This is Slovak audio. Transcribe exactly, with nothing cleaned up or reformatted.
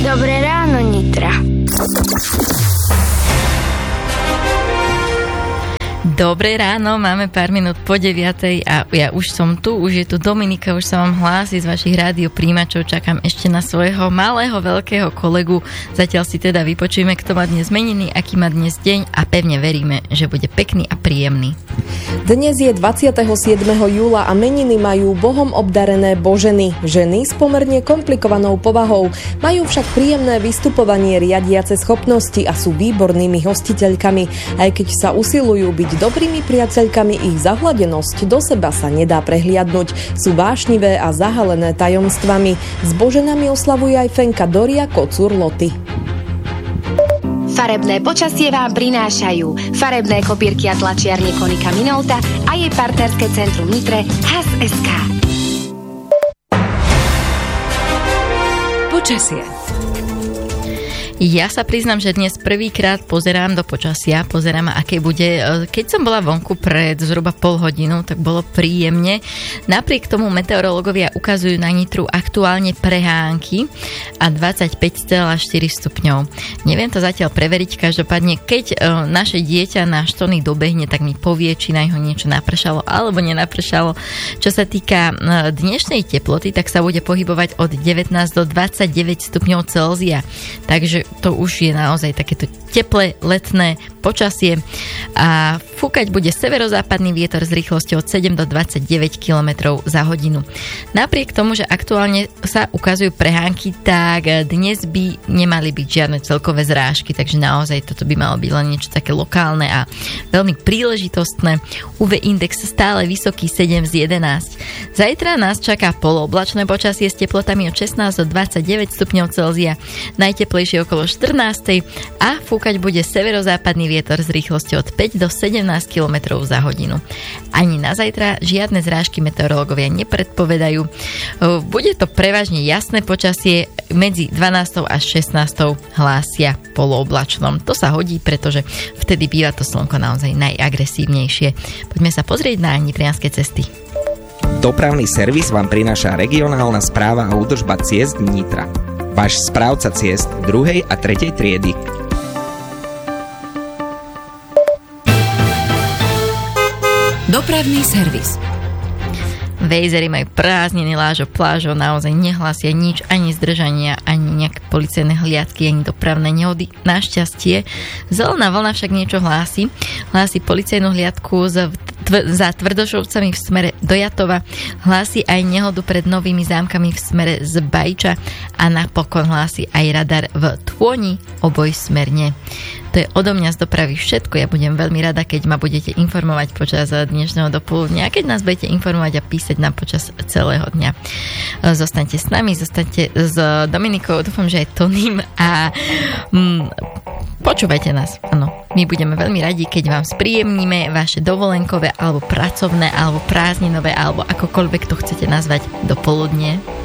Dobré ráno, Nitra. Dobré ráno, máme pár minút po deviatej a ja už som tu, už je tu Dominika, už sa vám hlási z vašich rádiopríjimačov, čakám ešte na svojho malého, veľkého kolegu. Zatiaľ si teda vypočujeme, kto má dnes meniny, aký má dnes deň a pevne veríme, že bude pekný a príjemný. Dnes je dvadsiateho siedmeho júla a meniny majú Bohom obdarené Boženy. Ženy s pomerne komplikovanou povahou, majú však príjemné vystupovanie, riadiace schopnosti a sú výbornými hostiteľkami. Aj keď sa usilujú byť dobrými priateľkami, ich zahladenosť do seba sa nedá prehliadnuť. Sú vášnivé a zahalené tajomstvami. S Boženami oslavuje aj Fenka Doria Kocúr Loty. Farebné počasie vám prinášajú farebné kopírky a tlačiarne Konika Minolta a jej partnerské centrum Nitre há es es ká. Počasie. Ja sa priznám, že dnes prvýkrát pozerám do počasia, pozerám, aké bude. Keď som bola vonku pred zhruba pol hodinu, tak bolo príjemne. Napriek tomu meteorológovia ukazujú na Nitru aktuálne prehánky a dvadsaťpäť celá štyri stupňov. Neviem to zatiaľ preveriť, každopádne, keď naše dieťa na štony dobehne, tak mi povie, či na jeho niečo napršalo alebo nenapršalo. Čo sa týka dnešnej teploty, tak sa bude pohybovať od devätnásť do dvadsaťdeväť stupňov Celzia. Takže to už je naozaj takéto teplé, letné počasie a fúkať bude severozápadný vietor s rýchlosťou od sedem do dvadsaťdeväť kilometrov za hodinu. Napriek tomu, že aktuálne sa ukazujú prehánky, tak dnes by nemali byť žiadne celkové zrážky, takže naozaj toto by malo byť len niečo také lokálne a veľmi príležitostné. ú vé index stále vysoký sedem z jedenásť. Zajtra nás čaká polooblačné počasie s teplotami od šestnásť do dvadsaťdeväť stupňov Celzia, najteplejšie okolo štrnástej a fúkať bude severozápadný vietor s rýchlosťou od päť do sedemnásť kilometrov za hodinu. Ani na zajtra žiadne zrážky meteorológovia nepredpovedajú. Bude to prevažne jasné počasie, medzi dvanástou až šestnástou hlásia polooblačnom. To sa hodí, pretože vtedy býva to slnko naozaj najagresívnejšie. Poďme sa pozrieť na nitrianske cesty. Dopravný servis vám prináša regionálna správa a údržba ciest Nitra. Váš správca ciest druhej a tretej triedy. Dopravný servis. Vejzery majú prázdniny, lážo, plážo, naozaj nehlásia nič, ani zdržania, ani nejaké policajné hliadky, ani dopravné nehody. Našťastie, zelená vlna však niečo hlási. Hlási policajnú hliadku z tv- za Tvrdošovcami v smere do Jatova, hlási aj nehodu pred Novými Zámkami v smere z Bajča a napokon hlási aj radar v Tôni obojsmerne. To je odo mňa z dopravy všetko. Ja budem veľmi rada, keď ma budete informovať počas dnešného dopoludnia a keď nás budete informovať a písať nám počas celého dňa. Zostaňte s nami, zostaňte s Dominikou, dúfam, že aj Tonym a mm, počúvajte nás. Áno, my budeme veľmi radi, keď vám spríjemníme vaše dovolenkové alebo pracovné alebo prázdninové alebo akokoľvek to chcete nazvať dopoludnie.